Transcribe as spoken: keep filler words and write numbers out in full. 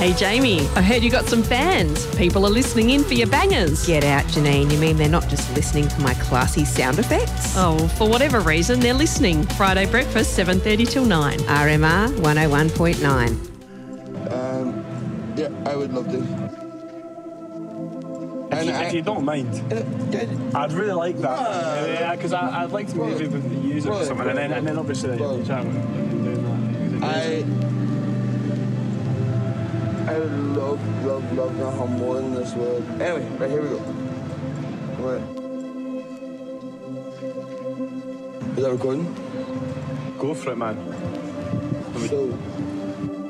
Hey Jamie, I heard you got some fans. People are listening in for your bangers. Get out, Janine. You mean they're not just listening for my classy sound effects? Oh, for whatever reason, they're listening. Friday breakfast, seven thirty till nine. R M R one oh one point nine. Um, yeah, I would love to. If And you, I- if you don't mind, Uh, I'd really like that. Uh, yeah, because I'd like to well, maybe use it well, for someone, and then and then obviously well, you chat about doing that. I I would love, love, love to have more in this world. Anyway, right, here we go. Right. Is that recording? Go for it, man. So,